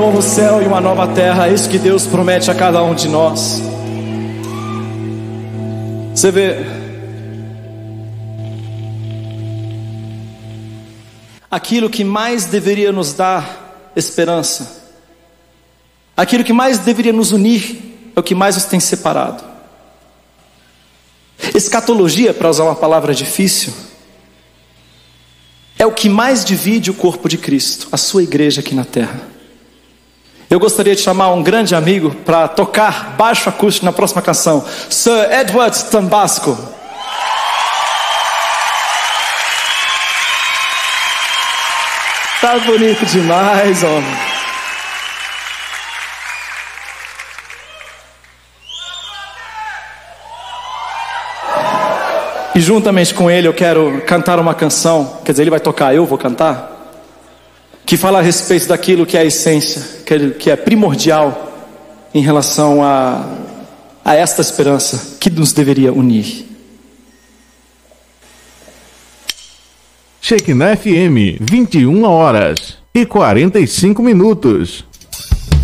novo céu e uma nova terra. É isso que Deus promete a cada um de nós. Você vê, aquilo que mais deveria nos dar esperança, aquilo que mais deveria nos unir, é o que mais nos tem separado. Escatologia, para usar uma palavra difícil, é o que mais divide o corpo de Cristo, a sua igreja aqui na terra. Eu gostaria de chamar um grande amigo para tocar baixo acústico na próxima canção, Sir Edward Tambasco. Tá bonito demais, homem. E juntamente com ele eu quero cantar uma canção, quer dizer, ele vai tocar, eu vou cantar, que fala a respeito daquilo que é a essência, que é primordial em relação a esta esperança que nos deveria unir. Shekinah FM, 21h45.